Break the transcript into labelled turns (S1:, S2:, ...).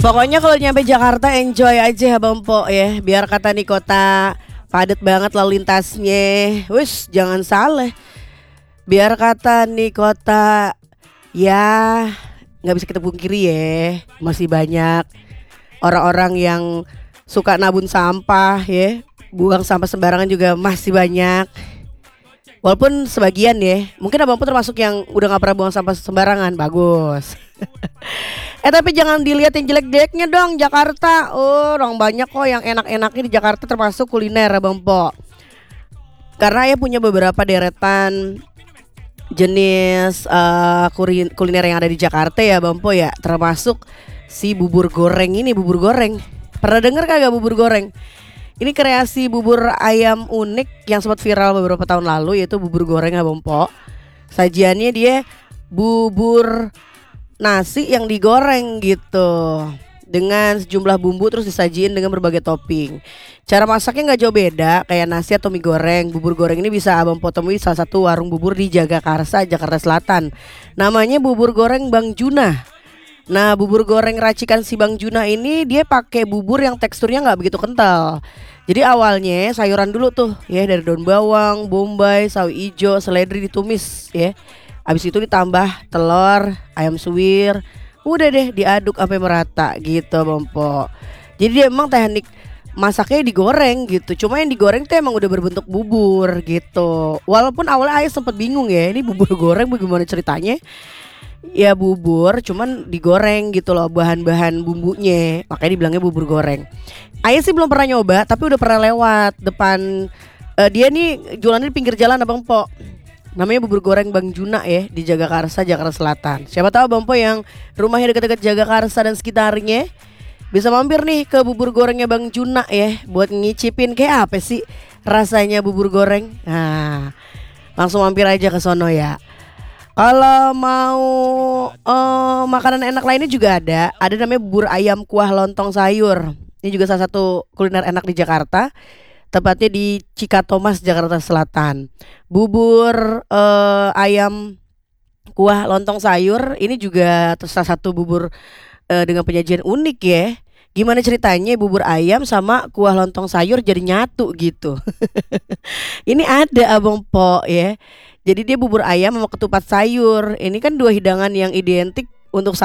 S1: Pokoknya kalau nyampe Jakarta enjoy aja Abang Po ya. Biar kata nih kota padat banget lalu lintasnya. Wis jangan salah. Biar kata nih kota ya nggak bisa kita pungkiri ya. Masih banyak orang-orang yang suka nabung sampah ya. Buang sampah sembarangan juga masih banyak. Walaupun sebagian ya, mungkin Abang pun termasuk yang udah gak pernah buang sampah sembarangan. Bagus. Tapi jangan dilihat yang jelek-jeleknya dong Jakarta. Oh, orang banyak kok yang enak-enaknya di Jakarta, termasuk kuliner Abang Po. Karena ya punya beberapa deretan jenis kuliner yang ada di Jakarta ya Bang Po ya. Termasuk si bubur goreng ini, bubur goreng. Pernah denger kagak bubur goreng? Ini kreasi bubur ayam unik yang sempat viral beberapa tahun lalu, yaitu bubur goreng Abang Po. Sajiannya dia bubur nasi yang digoreng gitu, dengan sejumlah bumbu terus disajiin dengan berbagai topping. Cara masaknya nggak jauh beda kayak nasi atau mie goreng. Bubur goreng ini bisa Abang Po temui salah satu warung bubur di Jagakarsa, Jakarta Selatan. Namanya bubur goreng Bang Junah. Nah, bubur goreng racikan si Bang Junah ini dia pakai bubur yang teksturnya nggak begitu kental. Jadi awalnya sayuran dulu tuh ya, dari daun bawang, bombay, sawi ijo, seledri ditumis ya. Habis itu ditambah telur, ayam suwir. Udah deh diaduk sampai merata gitu Bang Po. Jadi dia emang teknik masaknya digoreng gitu. Cuma yang digoreng tuh emang udah berbentuk bubur gitu. Walaupun awalnya ayah sempet bingung ya, ini bubur goreng bagaimana ceritanya. Ya bubur cuman digoreng gitu loh, bahan-bahan bumbunya, makanya dibilangnya bubur goreng. Ayah sih belum pernah nyoba, tapi udah pernah lewat depan dia nih jualannya di pinggir jalan Abang Po. Namanya bubur goreng Bang Junah ya, di Jagakarsa, Jakarta Selatan. Siapa tahu Bang Po yang rumahnya dekat-dekat Jagakarsa dan sekitarnya bisa mampir nih ke bubur gorengnya Bang Junah ya, buat ngicipin kayak apa sih rasanya bubur goreng. Nah, langsung mampir aja ke sono ya. Kalau mau makanan enak lainnya juga ada namanya bubur ayam kuah lontong sayur. Ini juga salah satu kuliner enak di Jakarta, tepatnya di Cikatomas, Jakarta Selatan. Bubur ayam kuah lontong sayur ini juga salah satu bubur dengan penyajian unik ya. Gimana ceritanya bubur ayam sama kuah lontong sayur jadi nyatu gitu. Ini ada Abang Po ya. Jadi dia bubur ayam sama ketupat sayur. Ini kan dua hidangan yang identik untuk